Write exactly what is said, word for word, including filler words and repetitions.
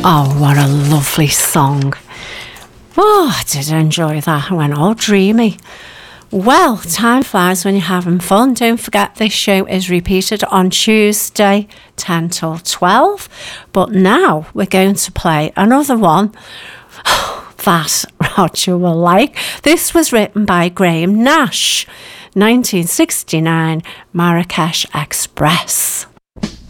Oh, what a lovely song. Oh, I did enjoy that. I went all dreamy. Well, time flies when you're having fun. Don't forget this show is repeated on Tuesday, ten till twelve. But now we're going to play another one that Roger will like. This was written by Graham Nash, nineteen sixty-nine, Marrakesh Express.